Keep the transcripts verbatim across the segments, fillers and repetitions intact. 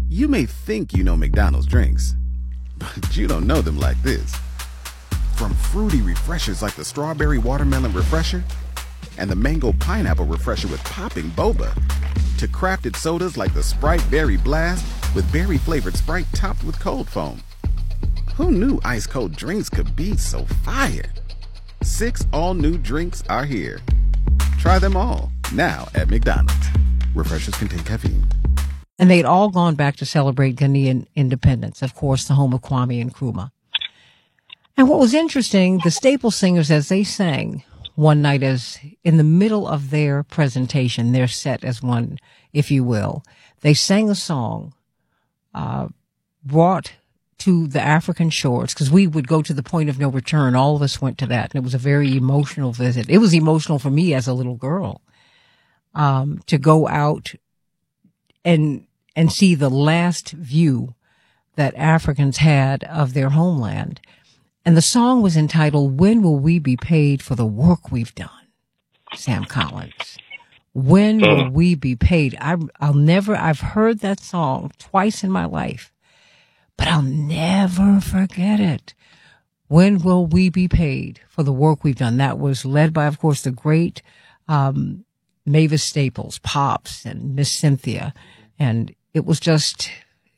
You may think you know McDonald's drinks, but you don't know them like this. From fruity refreshers like the Strawberry Watermelon Refresher and the Mango Pineapple Refresher with popping boba, to crafted sodas like the Sprite Berry Blast with berry-flavored Sprite topped with cold foam. Who knew ice-cold drinks could be so fire? Six all-new drinks are here. Try them all, now at McDonald's. Refreshers contain caffeine. And they'd all gone back to celebrate Ghanaian independence, of course, the home of Kwame Nkrumah. And what was interesting, the Staple Singers, as they sang one night, as in the middle of their presentation, their set as one, if you will, they sang a song uh, brought to the African shores, because we would go to the point of no return. All of us went to that, and it was a very emotional visit. It was emotional for me as a little girl um, to go out and and see the last view that Africans had of their homeland. And the song was entitled, "When Will We Be Paid for the Work We've Done?" Sam Collins. When will we be paid? I, I'll never, I've heard that song twice in my life, but I'll never forget it. When will we be paid for the work we've done? That was led by, of course, the great um, Mavis Staples, Pops, and Miss Cynthia. And it was just,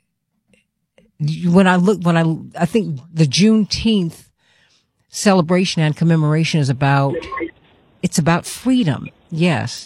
when I look, when I, I think the Juneteenth celebration and commemoration is about, it's about freedom, yes.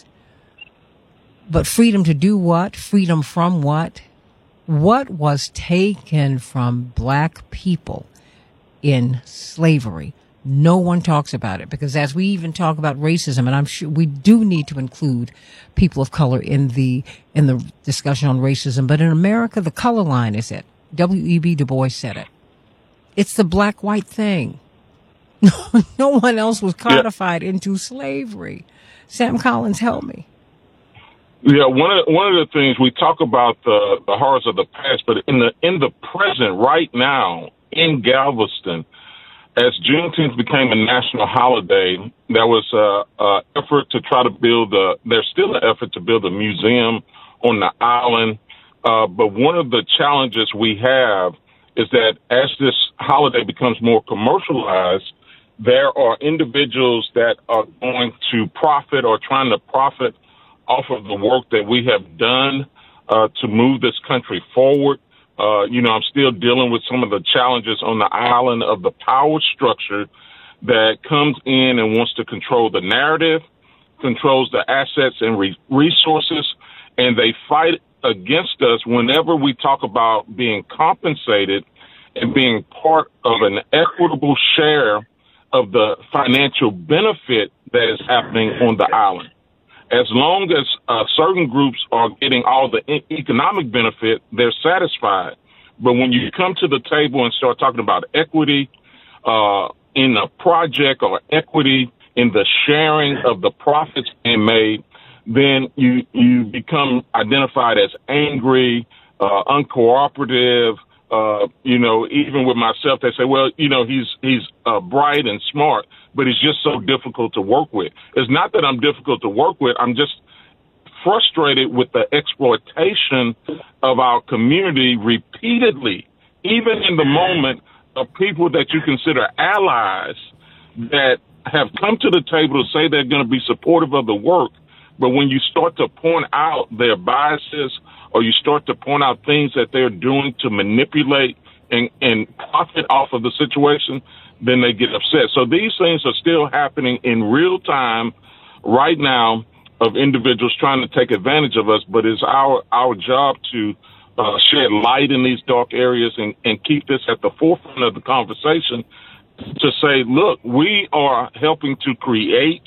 But freedom to do what? Freedom from what? What was taken from black people in slavery? No one talks about it, because as we even talk about racism, and I'm sure we do need to include people of color in the in the discussion on racism, but in America, the color line is it. W E B Du Bois said it. It's the black-white thing. No one else was codified yeah. into slavery. Sam Collins, help me. Yeah, one of one of the things we talk about the the horrors of the past, but in the in the present, right now in Galveston, as Juneteenth became a national holiday, there was a, a effort to try to build a. There's still an effort to build a museum on the island, uh, but one of the challenges we have is that as this holiday becomes more commercialized, there are individuals that are going to profit or trying to profit off of the work that we have done uh, to move this country forward. Uh, you know, I'm still dealing with some of the challenges on the island of the power structure that comes in and wants to control the narrative, controls the assets and re- resources, and they fight against us whenever we talk about being compensated and being part of an equitable share of the financial benefit that is happening on the island. As long as uh, certain groups are getting all the e- economic benefit, they're satisfied. But when you come to the table and start talking about equity uh, in a project or equity in the sharing of the profits being made, then you you become identified as angry, uh, uncooperative. Uh, you know, even with myself, they say, well, you know, he's he's uh, bright and smart, but he's just so difficult to work with. It's not that I'm difficult to work with. I'm just frustrated with the exploitation of our community repeatedly, even in the moment of people that you consider allies that have come to the table to say they're going to be supportive of the work. But when you start to point out their biases, or you start to point out things that they're doing to manipulate and, and profit off of the situation, then they get upset. So these things are still happening in real time right now of individuals trying to take advantage of us. But it's our, our job to uh, shed light in these dark areas and, and keep this at the forefront of the conversation to say, look, we are helping to create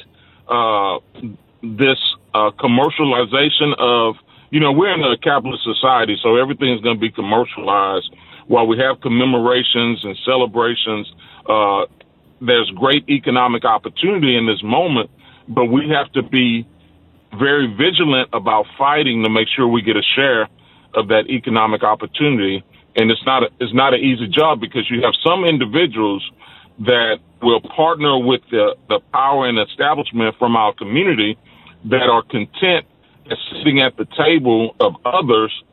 uh, this uh, commercialization of, you know, we're in a capitalist society, so everything's going to be commercialized. While we have commemorations and celebrations, uh, there's great economic opportunity in this moment, but we have to be very vigilant about fighting to make sure we get a share of that economic opportunity. And it's not a, it's not an easy job, because you have some individuals that will partner with the, the power and establishment from our community that are content sitting at the table of others